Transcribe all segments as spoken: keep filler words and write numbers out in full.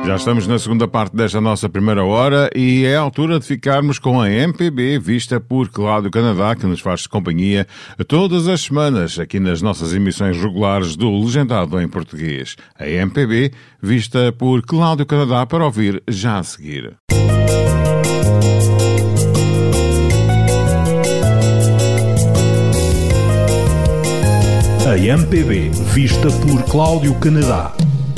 Já estamos na segunda parte desta nossa primeira hora e é a altura de ficarmos com a M P B, vista por Cláudio Canadá, que nos faz companhia todas as semanas aqui nas nossas emissões regulares do Legendado em Português. A M P B, vista por Cláudio Canadá, para ouvir já a seguir. A M P B, vista por Cláudio Canadá.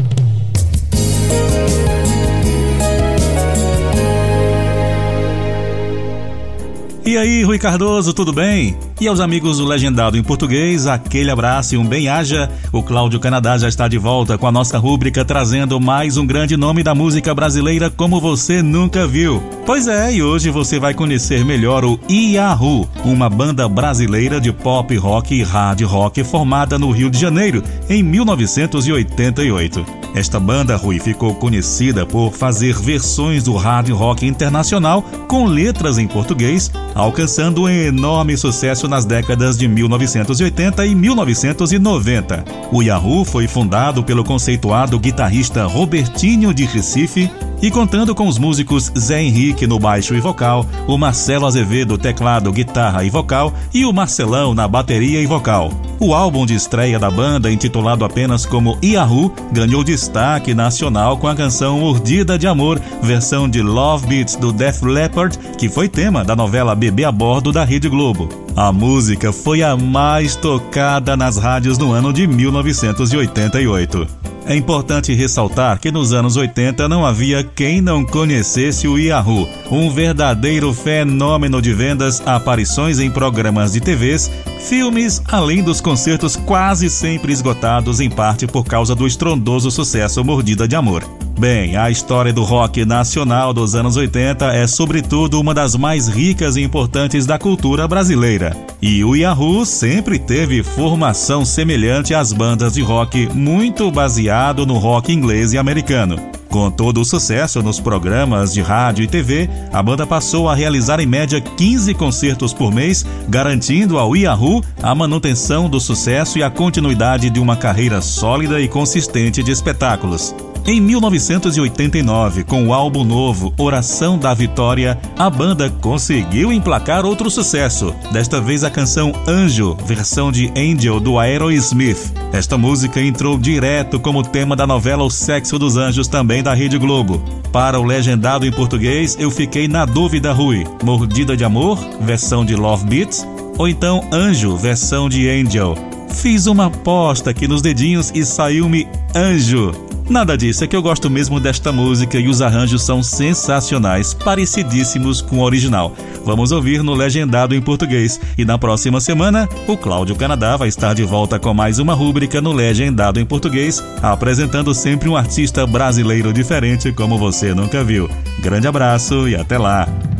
E aí, Rui Cardoso, tudo bem? E aos amigos do Legendado em Português, aquele abraço e um bem-aja. O Cláudio Canadá já está de volta com a nossa rúbrica, trazendo mais um grande nome da música brasileira como você nunca viu. Pois é, e hoje você vai conhecer melhor o Yahoo, uma banda brasileira de pop rock e hard rock formada no Rio de Janeiro em mil novecentos e oitenta e oito. Esta banda, Rui, ficou conhecida por fazer versões do hard rock internacional com letras em português, alcançando um enorme sucesso nas décadas de mil novecentos e oitenta e mil novecentos e noventa. O Yahoo foi fundado pelo conceituado guitarrista Robertinho de Recife e contando com os músicos Zé Henrique no baixo e vocal, o Marcelo Azevedo teclado, guitarra e vocal e o Marcelão na bateria e vocal. O álbum de estreia da banda, intitulado apenas como Yahoo, ganhou destaque nacional com a canção Urdida de Amor, versão de Love Beats do Def Leppard, que foi tema da novela Bebê a Bordo da Rede Globo. A música foi a mais tocada nas rádios no ano de mil novecentos e oitenta e oito. É importante ressaltar que nos anos oitenta não havia quem não conhecesse o Yahoo, um verdadeiro fenômeno de vendas, aparições em programas de T Vs, filmes, além dos concertos quase sempre esgotados, em parte por causa do estrondoso sucesso Mordida de Amor. Bem, a história do rock nacional dos anos oitenta é, sobretudo, uma das mais ricas e importantes da cultura brasileira. E o Yahoo sempre teve formação semelhante às bandas de rock, muito baseado no rock inglês e americano. Com todo o sucesso nos programas de rádio e T V, a banda passou a realizar em média quinze concertos por mês, garantindo ao Yahoo a manutenção do sucesso e a continuidade de uma carreira sólida e consistente de espetáculos. Em mil novecentos e oitenta e nove, com o álbum novo Oração da Vitória, a banda conseguiu emplacar outro sucesso, desta vez a canção Anjo, versão de Angel do Aerosmith. Esta música entrou direto como tema da novela O Sexo dos Anjos, também da Rede Globo. Para o Legendado em Português, eu fiquei na dúvida, Rui. Mordida de Amor, versão de Love Beats, ou então Anjo, versão de Angel? Fiz uma aposta aqui nos dedinhos e saiu-me Anjo. Nada disso, é que eu gosto mesmo desta música e os arranjos são sensacionais, parecidíssimos com o original. Vamos ouvir no Legendado em Português. E na próxima semana, o Cláudio Canadá vai estar de volta com mais uma rúbrica no Legendado em Português, apresentando sempre um artista brasileiro diferente como você nunca viu. Grande abraço e até lá!